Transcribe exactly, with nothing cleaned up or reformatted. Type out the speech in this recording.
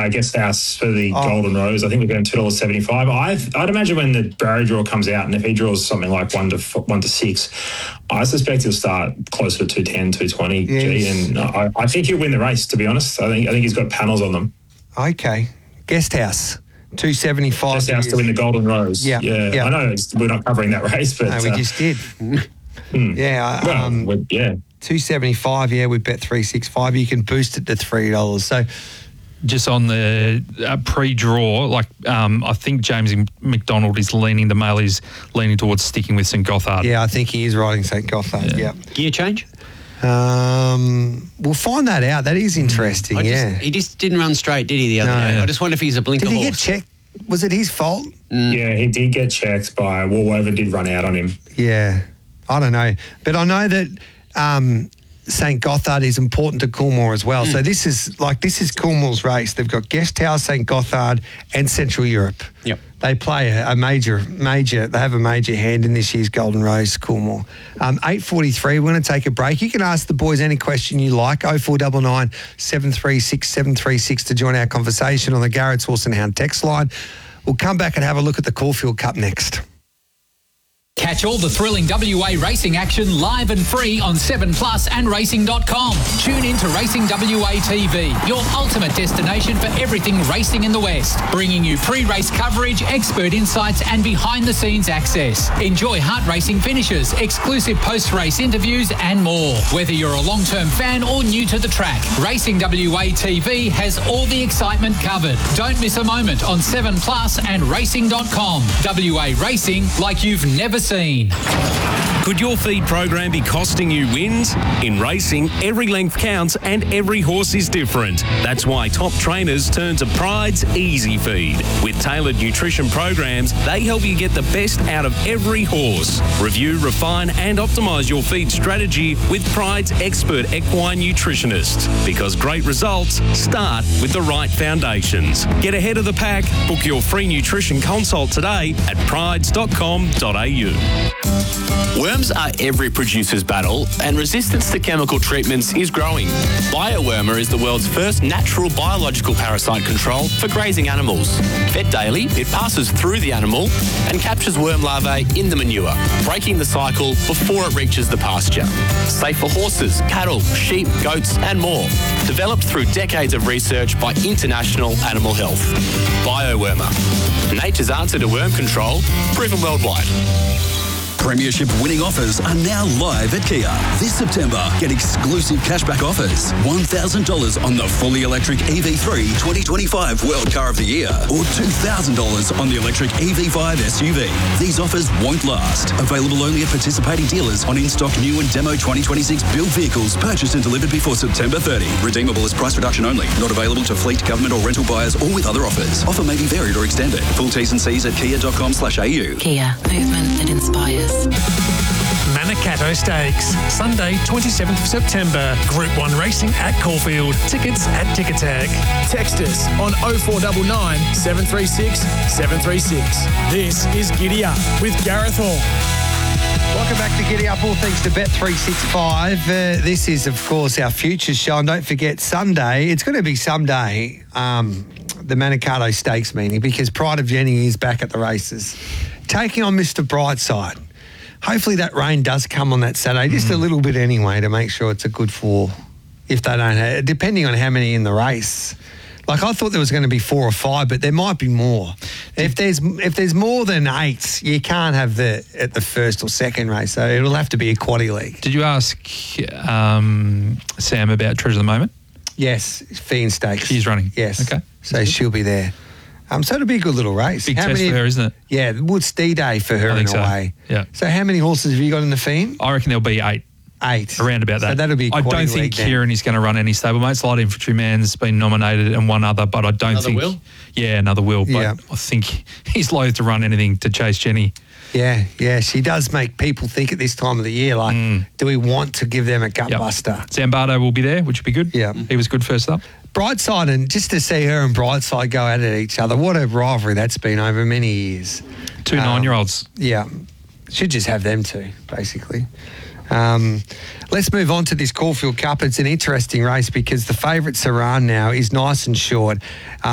uh, guest house for the Oh. Golden Rose. I think we're going two dollars seventy-five. I'd, I'd imagine when the barrier draw comes out, and if he draws something like one to one to six, I suspect he'll start closer to two ten, two twenty. Yes. G, and I, I think he'll win the race. To be honest, I think I think he's got panels on them. Okay. Guest house, two seventy-five. Guest house to win the Golden Rose. Yeah, yeah. yeah. I know it's, we're not covering that race, but No, we uh, just did. hmm. Yeah. Well, Um, we're- yeah. two seventy-five. Yeah, we bet three sixty-five. You can boost it to three dollars. So. Just on the uh, pre-draw, like um, I think James McDonald is leaning, the male is leaning towards sticking with Saint Gothard. Yeah, I think he is riding Saint Gothard. Yeah. Gear change? Um, we'll find that out. That is interesting. I just, yeah. He just didn't run straight, did he, the other No. day? I just wonder if he's a blinker Did he horse. get checked? Was it his fault? Yeah, he did get checked by Woolwoven, did run out on him. Yeah. I don't know. But I know that um, Saint Gothard is important to Coolmore as well. Mm. So this is like this is Coolmore's race. They've got Guest House, Saint Gothard and Central Europe. Yep. They play a, a major, major, they have a major hand in this year's Golden Rose, Coolmore. Um, eight forty-three, we're going to take a break. You can ask the boys any question you like, oh four nine nine, seven three six, seven three six to join our conversation on the Garrett's Horse and Hound text line. We'll come back and have a look at the Caulfield Cup next. Catch all the thrilling W A racing action live and free on seven plus and racing dot com. Tune in to Racing W A T V, your ultimate destination for everything racing in the West. Bringing you pre-race coverage, expert insights and behind-the-scenes access. Enjoy heart racing finishes, exclusive post-race interviews and more. Whether you're a long-term fan or new to the track, Racing W A T V has all the excitement covered. Don't miss a moment on seven plus and racing dot com. W A Racing like you've never seen. Could your feed program be costing you wins? In racing, every length counts and every horse is different. That's why top trainers turn to Pride's Easy Feed. With tailored nutrition programs, they help you get the best out of every horse. Review, refine and optimise your feed strategy with Pride's expert equine nutritionists. Because great results start with the right foundations. Get ahead of the pack. Book your free nutrition consult today at prides dot com dot a u. Worms are every producer's battle, and resistance to chemical treatments is growing. BioWormer is the world's first natural biological parasite control for grazing animals. Fed daily, it passes through the animal and captures worm larvae in the manure, breaking the cycle before it reaches the pasture. Safe for horses, cattle, sheep, goats, and more. Developed through decades of research by International Animal Health. BioWormer. Nature's answer to worm control, proven worldwide. Premiership winning offers are now live at Kia. This September, get exclusive cashback offers. one thousand dollars on the fully electric E V three twenty twenty-five World Car of the Year or two thousand dollars on the electric E V five S U V. These offers won't last. Available only at participating dealers on in-stock new and demo twenty twenty-six build vehicles purchased and delivered before September thirtieth. Redeemable as price reduction only. Not available to fleet, government or rental buyers or with other offers. Offer may be varied or extended. Full T's and C's at kia dot com slash a u. Kia. Movement that inspires. Manikato Stakes, Sunday twenty-seventh of September. Group one racing at Caulfield. Tickets at Ticketek. Text us on oh four nine nine, seven three six, seven three six. This is Giddy Up with Gareth Hall. Welcome back to Giddy Up, all thanks to Bet three sixty-five. Uh, this is, of course, our Futures show. And don't forget, Sunday, it's going to be someday, um, the Manikato Stakes meeting, because Pride of Jenny is back at the races, taking on Mister Brightside. Hopefully that rain does come on that Saturday, just a little bit anyway, to make sure it's a good four, if they don't have, depending on how many in the race. Like, I thought there was going to be four or five, but there might be more. If there's if there's more than eight, you can't have the at the first or second race, so it'll have to be a quaddie league. Did you ask um, Sam about Treasure of the Moment? Yes, Fiend Stakes. She's running. Yes. Okay. So she'll be there. Um, so it'll be a good little race. Big how test many, for her, isn't it? Yeah, Woodstead Day for her I in think a so. way. Yeah. So how many horses have you got in the Fiend? I reckon there'll be eight. Eight. Around about that. So that'll be a I quaddie don't think league then. Kieran is going to run any stablemates. Light Infantryman's been nominated and one other, but I don't Another think... Will? Yeah, another Will. But Yeah. I think he's loath to run anything to chase Jenny. Yeah, yeah. She does make people think at this time of the year, like, Mm. do we want to give them a gut Yep. buster? Zambardo will be there, which would be good. Yeah. He was good first up. Brightside, and just to see her and Brightside go at it each other, what a rivalry that's been over many years. Two Um, nine-year-olds. Yeah. Should just have them two, basically. Um, let's move on to this Caulfield Cup. It's an interesting race because the favourite Saran now is nice and short. Um,